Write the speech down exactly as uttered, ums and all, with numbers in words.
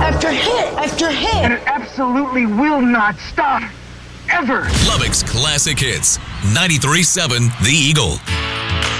after hit after hit. And it absolutely will not stop. Ever. Lubbock's Classic Hits. ninety-three point seven The Eagle.